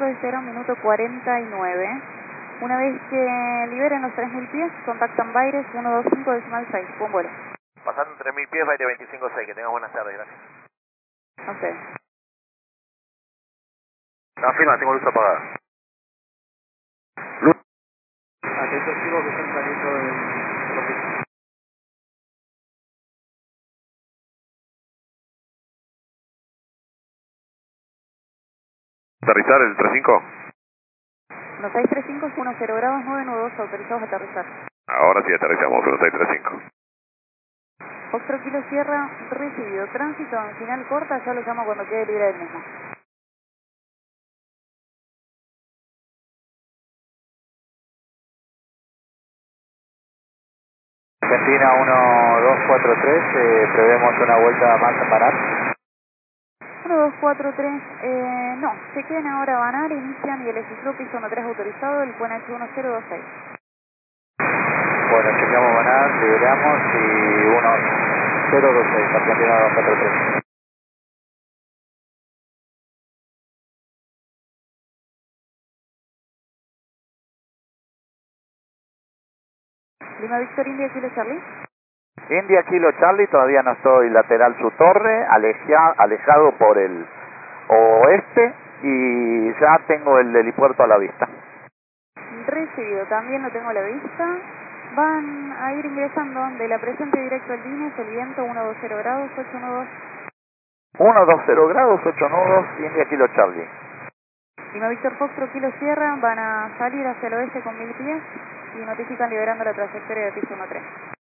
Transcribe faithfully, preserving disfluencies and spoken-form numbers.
Nosotros esperamos minuto cuarenta y nueve. Una vez que liberen los tres mil pies, contactan Baires ciento veinticinco decimal seis. Buen vuelo. Pasando tres mil pies, Baires veinticinco seis. Que tengas buenas tardes, gracias. Ok. No, firma, tengo luz apagada. Luz. Atentos chicos que están saliendo del... Aterrizar el tres cinco. Los seiscientos treinta y cinco, uno cero grados, nueve nueve dos, autorizados a aterrizar. Ahora sí aterrizamos, uno seis tres cinco. Foxtrot Kilo Sierra, recibido. Tránsito en final corta, ya lo llamo cuando quede libre del mismo. Argentina uno dos cuatro tres, eh, prevemos una vuelta más a parar. uno dos cuatro tres, eh, no, se quedan ahora a Banar, inician y el Exiflo piso uno tres autorizado, el Puena H uno cero dos seis. Bueno, chequeamos Banar, liberamos y uno cero dos seis, Argentina dos cuatro tres. Lima Victor India Kilo Charlie. India Kilo Charlie, todavía no estoy lateral su torre, aleja, alejado por el oeste y ya tengo el helipuerto a la vista. Recibido, también lo tengo a la vista. Van a ir ingresando de la presente directo al Dines, el viento uno dos cero grados, ocho nueve dos. uno dos cero grados, ocho nudos, India Kilo Charlie. Lima Víctor Foxtrot Kilo Sierra, van a salir hacia el oeste con mil pies y notifican liberando la trayectoria de piso uno tres.